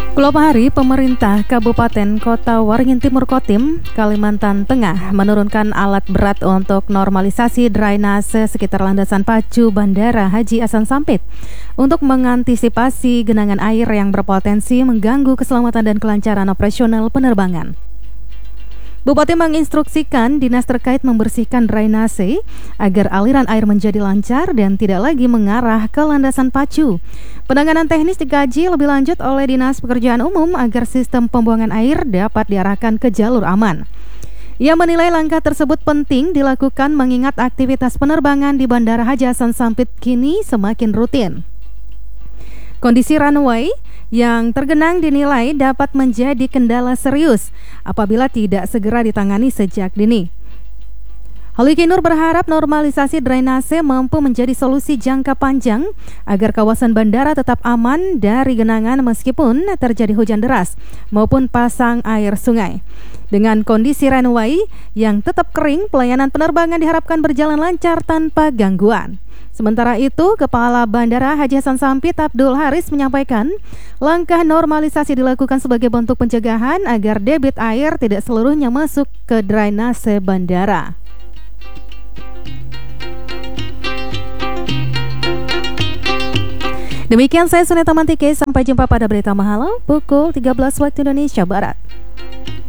Beberapa hari, pemerintah Kabupaten Kota Waringin Timur Kotim, Kalimantan Tengah menurunkan alat berat untuk normalisasi drainase sekitar landasan pacu Bandara Haji Hasan Sampit untuk mengantisipasi genangan air yang berpotensi mengganggu keselamatan dan kelancaran operasional penerbangan. Bupati menginstruksikan dinas terkait membersihkan drainase agar aliran air menjadi lancar dan tidak lagi mengarah ke landasan pacu. Penanganan teknis dikaji lebih lanjut oleh Dinas Pekerjaan Umum agar sistem pembuangan air dapat diarahkan ke jalur aman. Ia menilai langkah tersebut penting dilakukan mengingat aktivitas penerbangan di Bandara Haji Hasan Sampit kini semakin rutin. Kondisi runway yang tergenang dinilai dapat menjadi kendala serius apabila tidak segera ditangani sejak dini. Holikey Nur berharap normalisasi drainase mampu menjadi solusi jangka panjang agar kawasan bandara tetap aman dari genangan meskipun terjadi hujan deras maupun pasang air sungai. Dengan kondisi runway yang tetap kering, pelayanan penerbangan diharapkan berjalan lancar tanpa gangguan. Sementara itu, Kepala Bandara Haji Hasan Sampit Abdul Haris menyampaikan langkah normalisasi dilakukan sebagai bentuk pencegahan agar debit air tidak seluruhnya masuk ke drainase bandara. Demikian saya Suneta Mantike, sampai jumpa pada berita Mahalau pukul 13 waktu Indonesia Barat.